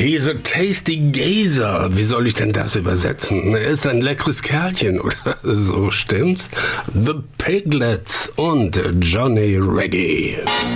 He's a tasty gazer. Wie soll ich denn das übersetzen? Er ist ein leckeres Kerlchen, oder so, stimmt's? The Piglets und Johnny Reggae.